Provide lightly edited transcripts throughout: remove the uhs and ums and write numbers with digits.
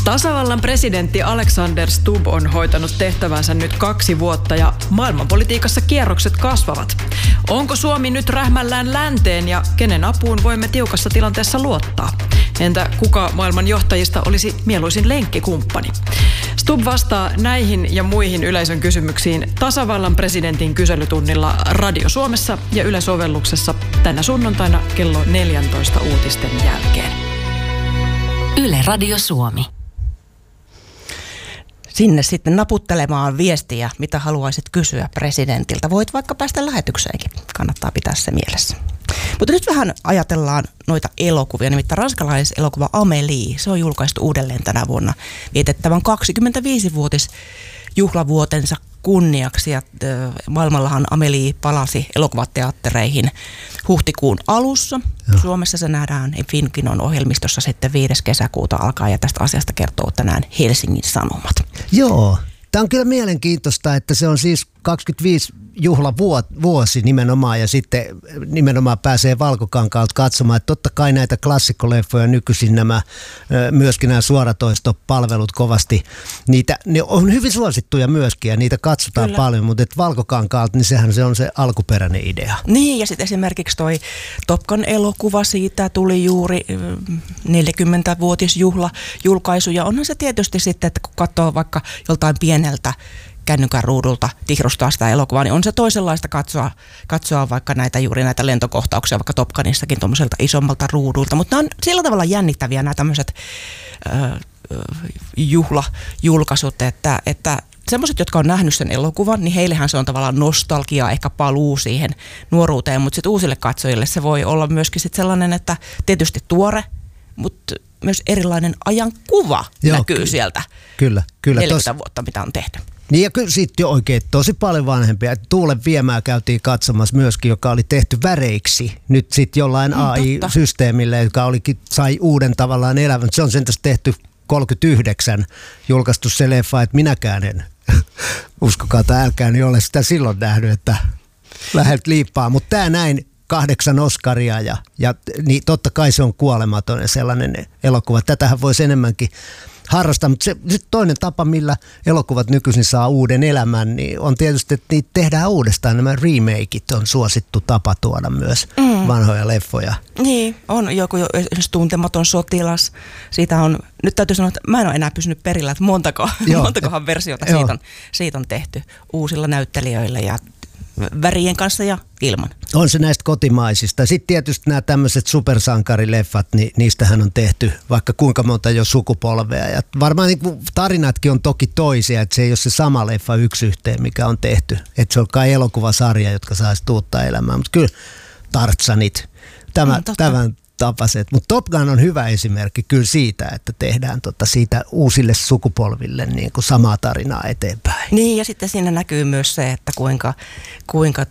Tasavallan presidentti Alexander Stubb on hoitanut tehtävänsä nyt 2 vuotta ja maailmanpolitiikassa kierrokset kasvavat. Onko Suomi nyt rähmällään länteen ja kenen apuun voimme tiukassa tilanteessa luottaa? Entä kuka maailman johtajista olisi mieluisin lenkkikumppani? Stubb vastaa näihin ja muihin yleisön kysymyksiin tasavallan presidentin kyselytunnilla Radio Suomessa ja Yle-sovelluksessa tänä sunnuntaina kello 14 uutisten jälkeen. Yle Radio Suomi. Sinne sitten naputtelemaan viestiä, mitä haluaisit kysyä presidentiltä. Voit vaikka päästä lähetykseenkin. Kannattaa pitää se mielessä. Mutta nyt vähän ajatellaan noita elokuvia. Nimittäin ranskalaiselokuva Amélie, se on julkaistu uudelleen tänä vuonna vietettävän 25-vuotisjuhlavuotensa kunniaksi. Ja maailmallahan Amélie palasi elokuvateattereihin huhtikuun alussa. Joo. Suomessa se nähdään Finkinon ohjelmistossa sitten 5. kesäkuuta alkaa ja tästä asiasta kertoo tänään Helsingin Sanomat. Joo, tämä on kyllä mielenkiintoista, että se on siis 25 juhlavuosi nimenomaan ja sitten nimenomaan pääsee Valkokankaalta katsomaan, että totta kai näitä klassikkoleffoja nykyisin myöskin nämä suoratoistopalvelut kovasti, ne on hyvin suosittuja myöskin ja niitä katsotaan kyllä paljon, mutta että Valkokankaalta, niin sehän se on se alkuperäinen idea. Niin ja sitten esimerkiksi toi Top Gun -elokuva, siitä tuli juuri 40-vuotisjuhla julkaisu ja onhan se tietysti sitten, että kun katsoo vaikka joltain pieneltä kännykän ruudulta tihrustaa sitä elokuvaa, niin on se toisenlaista katsoa vaikka juuri näitä lentokohtauksia, vaikka Top Gunissakin tuommoiselta isommalta ruudulta. Mutta nämä on sillä tavalla jännittäviä nämä tämmöiset juhlajulkaisut, että semmoiset, jotka on nähnyt sen elokuvan, niin heillehän se on tavallaan nostalgia, ehkä paluu siihen nuoruuteen, mutta sitten uusille katsojille se voi olla myöskin sit sellainen, että tietysti tuore, mutta myös erilainen ajankuva näkyy sieltä. Kyllä. 40 vuotta, mitä on tehty. Niin ja kyllä siitä jo oikein tosi paljon vanhempia. Tuulen viemää käytiin katsomassa myöskin, joka oli tehty väreiksi. Nyt sitten jollain AI-systeemillä, joka sai uuden tavallaan elävän. Se on sentäs tehty 39, julkaistu se leffa, että minäkään en, uskokaa tai älkää, niin ole sitä silloin nähnyt, että lähdet liippaa. Mutta tämä näin 8 Oscaria ja niin totta kai se on kuolematon ja sellainen elokuva. Tätähän voisi enemmänkin harrastaa, mutta se toinen tapa, millä elokuvat nykyisin saa uuden elämän, niin on tietysti, että niitä tehdään uudestaan. Nämä remakeit on suosittu tapa tuoda myös vanhoja leffoja. Niin, on joku esimerkiksi Tuntematon sotilas. Siitä on, nyt täytyy sanoa, että mä en ole enää pysynyt perillä, että montakohan versiota siitä on tehty uusilla näyttelijöillä ja värien kanssa ja ilman. On se näistä kotimaisista. Sitten tietysti nämä tämmöiset supersankarileffat, niin niistähän on tehty vaikka kuinka monta jo sukupolvea. Ja varmaan niin tarinatkin on toki toisia, että se ei ole se sama leffa yksi yhteen, mikä on tehty. Että se on kai elokuvasarja, jotka saisi uutta elämää. Mutta kyllä Tarzanit, tämän tapaset. Mutta Top Gun on hyvä esimerkki kyllä siitä, että tehdään siitä uusille sukupolville niin kuin samaa tarinaa eteenpäin. Niin ja sitten siinä näkyy myös se, että kuinka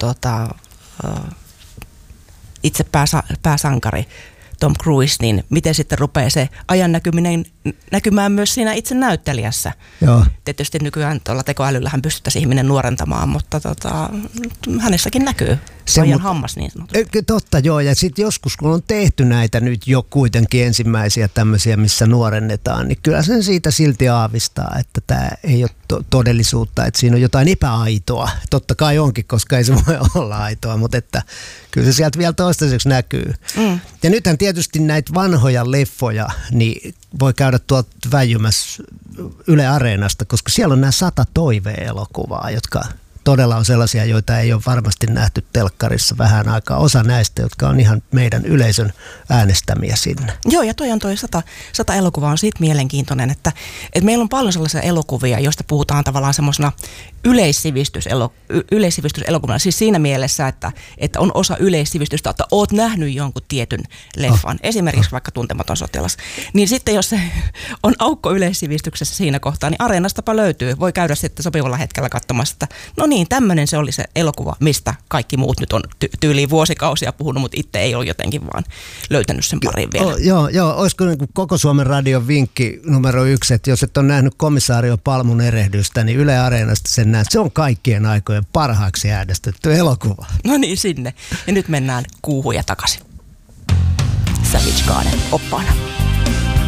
itse pääsankari Tom Cruise, niin miten sitten rupeaa se ajan näkymään myös siinä itse näyttelijässä. Joo. Tietysti nykyään tuolla tekoälyllähän pystyttäisiin ihminen nuorentamaan, mutta hänessäkin näkyy ajan hammas niin sanotusti. Totta joo, ja sitten joskus kun on tehty näitä nyt jo kuitenkin ensimmäisiä tämmöisiä, missä nuorennetaan, niin kyllä sen siitä silti aavistaa, että tämä ei ole todellisuutta, että siinä on jotain epäaitoa. Totta kai onkin, koska ei se voi olla aitoa, mutta että kyllä se sieltä vielä toistaiseksi näkyy. Ja nythän tietysti näitä vanhoja leffoja, niin voi käydä tuolta väijymässä Yle Areenasta, koska siellä on nämä 100 toive-elokuvaa, jotka todella on sellaisia, joita ei ole varmasti nähty telkkarissa vähän aikaa. Osa näistä, jotka on ihan meidän yleisön äänestämiä sinne. Joo, ja toi 100 elokuvaa on siitä mielenkiintoinen, että meillä on paljon sellaisia elokuvia, joista puhutaan tavallaan semmoisena yleissivistyselokuvana. Siis siinä mielessä, että on osa yleissivistystä, että oot nähnyt jonkun tietyn leffan. Esimerkiksi vaikka Tuntematon sotilas. Niin sitten jos se on aukko yleissivistyksessä siinä kohtaa, niin Areenastapa löytyy. Voi käydä sitten sopivalla hetkellä katsomassa, että no niin, tämmöinen se oli se elokuva, mistä kaikki muut nyt on tyyliin vuosikausia puhunut, mutta itse ei ole jotenkin vaan löytänyt sen parin vielä. Joo, olisiko niin kuin koko Suomen radion vinkki numero 1, että jos et ole nähnyt Komissaario Palmun erehdystä, niin Yle Areenasta sen näet. Se on kaikkien aikojen parhaaksi äänestetty elokuva. No niin, sinne. Ja nyt mennään kuuhuja takaisin. Savage Garden oppaana.